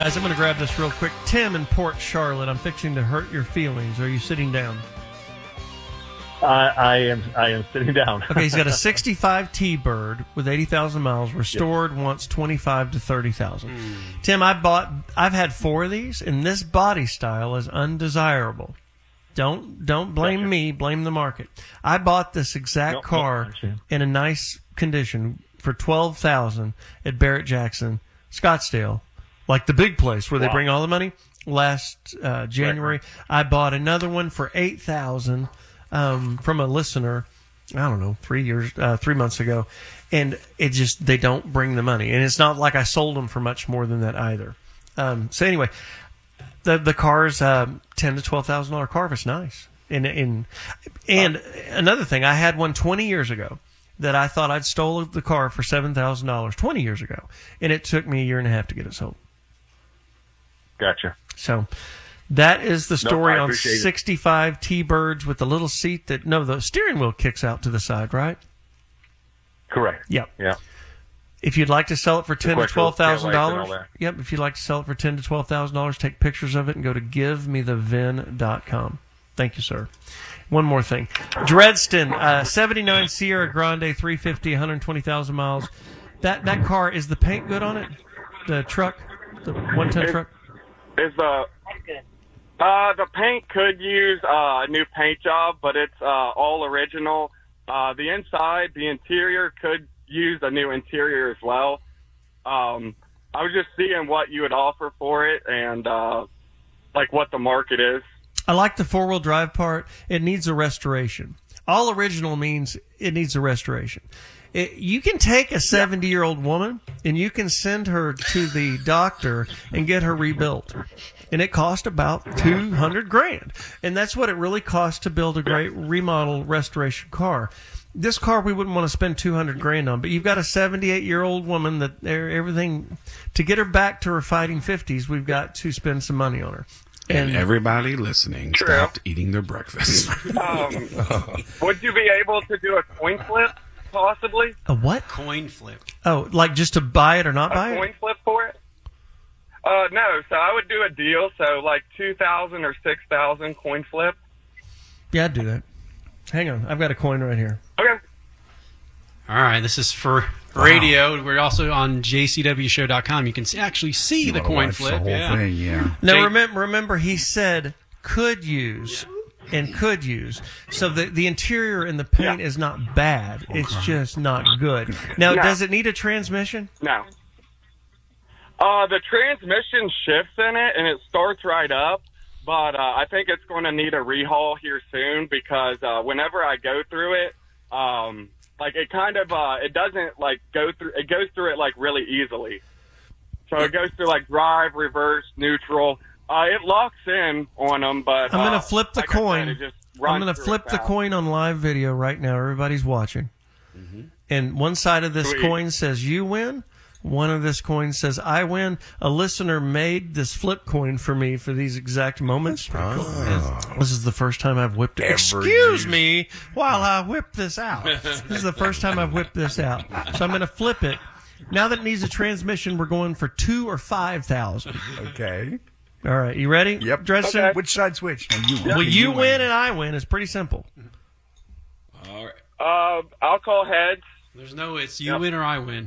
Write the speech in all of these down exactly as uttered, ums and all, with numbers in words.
Guys, I'm going to grab this real quick. Tim in Port Charlotte, I'm fixing to hurt your feelings. Are you sitting down? Uh, I am I am sitting down. Okay, he's got a sixty-five T-Bird with eighty thousand miles, restored yep. once twenty-five to thirty thousand. Mm. Tim, I bought, I've had four of these, and this body style is undesirable. Don't don't blame gotcha. me, blame the market. I bought this exact nope, car nope, in a nice condition for twelve thousand at Barrett Jackson, Scottsdale, like the big place where wow. they bring all the money. Last uh, January, right. I bought another one for eight thousand. Um, from a listener, I don't know, three years, uh, three months ago, and it just they don't bring the money, and it's not like I sold them for much more than that either. Um, so anyway, the the car's uh, ten to twelve thousand dollar car, but it's nice. And and and uh, another thing, I had one twenty years ago that I thought I'd stole the car for seven thousand dollars twenty years ago, and it took me a year and a half to get it sold. Gotcha. So. That is the story nope, on sixty-five T-Birds with the little seat that, no, the steering wheel kicks out to the side, right? Correct. Yep. Yeah. If you'd like to sell it for ten to twelve thousand dollars, yep. If you'd like to sell it for ten to twelve thousand dollars, take pictures of it and go to give me the vin dot com. Thank you, sir. One more thing, Dredston, uh, seventy-nine Sierra Grande, three fifty, one hundred twenty thousand miles. That that car, is the paint good on it? The truck, the one-ton truck. Is the Uh, the paint could use uh, a new paint job, but it's uh, all original. Uh, the inside, the interior could use a new interior as well. Um, I was just seeing what you would offer for it and uh, like what the market is. I like the four-wheel drive part. It needs a restoration. All original means it needs a restoration. It, you can take a seventy-year-old woman and you can send her to the doctor and get her rebuilt. And it cost about two hundred grand. And that's what it really costs to build a great remodel restoration car. This car we wouldn't want to spend two hundred grand on, but you've got a seventy-eight-year-old woman that everything, to get her back to her fighting fifties, we've got to spend some money on her. And, and everybody listening True. stopped eating their breakfast. um, would you be able to do a coin flip, possibly? A what? Coin flip. Oh, like just to buy it or not a buy it? A coin flip for it? Uh, no, so I would do a deal, so like two thousand or six thousand coin flip. Yeah, I'd do that. Hang on, I've got a coin right here. Okay. All right, this is for wow. radio. We're also on J C W show dot com. You can actually see you the coin flip. The whole yeah. thing, yeah. Now, Jay- remember, remember, he said could use and could use. So the, the interior and the paint yeah. is not bad. Okay. It's just not good. Now, no. does it need a transmission? No. Uh, the transmission shifts in it, and it starts right up, but uh, I think it's going to need a rehaul here soon because uh, whenever I go through it, um, like it kind of, uh, it doesn't like go through, it goes through it like really easily. So it goes through like drive, reverse, neutral. Uh, it locks in on them, but I'm going to uh, flip the like coin. I said, it just I'm going to flip the coin on live video right now. Everybody's watching. Mm-hmm. And one side of this Sweet. coin says you win. One of this coin says I win. A listener made this flip coin for me for these exact moments. Oh. This is the first time I've whipped it. Ever Excuse used. me while I whip this out. This is the first time I've whipped this out. So I'm going to flip it. Now that it needs a transmission, we're going for two or five thousand. Okay. All right, you ready? Yep. Dresden? Okay. Which side's which? Oh, you win. Well, you, you win, win and I win. It's pretty simple. All right. Uh, I'll call heads. There's no it's you Yep. win or I win.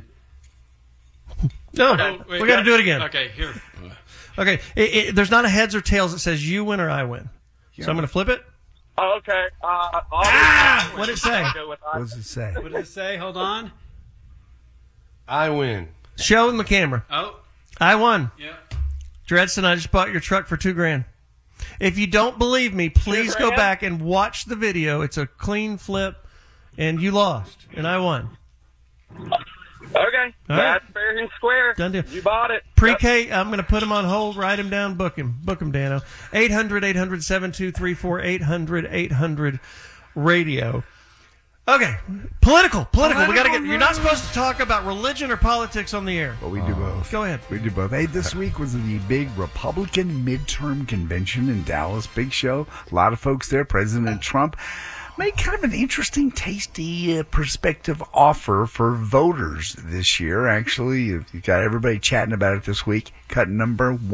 No, Oh, wait, we got to do it again. Okay, here. Okay, it, it, there's not a heads or tails that says you win or I win. So I'm going to flip it. Oh, okay. Uh, Ah! What did it say? I'll go with I. What does it say? What does it say? Hold on. I win. Show them the camera. Oh, I won. yeah. Dredson, I just bought your truck for two grand. If you don't believe me, please go grand? back and watch the video. It's a clean flip, and you lost, and I won. Okay, All that's right. fair and square. Done deal. You bought it. Pre-K, I'm going to put him on hold, write him down, book him. Book him, Dano. eight hundred, eight hundred, seven two three four, eight hundred, eight hundred, radio. Okay, political, political. We got to get. You're not supposed to talk about religion or politics on the air. But we do both. Go ahead. We do both. Hey, this week was the big Republican midterm convention in Dallas. Big show. A lot of folks there. President Trump made kind of an interesting, tasty uh, perspective offer for voters this year. Actually, you got everybody chatting about it this week. Cut number one.